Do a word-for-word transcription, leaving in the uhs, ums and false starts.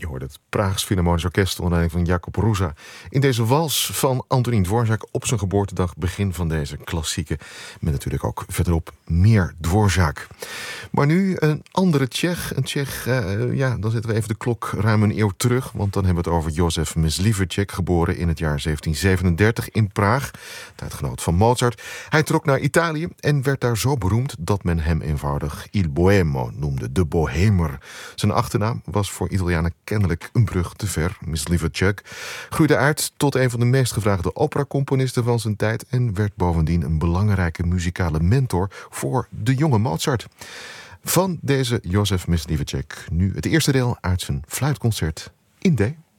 hoorde het Praags Philharmonisch Orkest onder leiding van Jakub Hrusa in deze wals van Antonín Dvořák op zijn geboortedag, begin van deze klassieke, met natuurlijk ook verderop meer Dvořák. Maar nu een andere Tsjech, een Tsjech, uh, ja, dan zetten we even de klok ruim een eeuw terug, want dan hebben we het over Josef Mysliveček, geboren in het jaar zeventien zevenendertig in Praag, tijdgenoot van Mozart. Hij trok naar Italië en werd daar zo beroemd dat men hem eenvoudig Il Boemo noemde, de Bohemer. Zijn achternaam was voor Italianen kennelijk een brug te ver. Mysliveček groeide uit tot een van de meest gevraagde operacomponisten van zijn tijd en werd bovendien een belangrijke muzikale mentor voor de jonge Mozart. Van deze Josef Mysliveček nu het eerste deel uit zijn fluitconcert in D.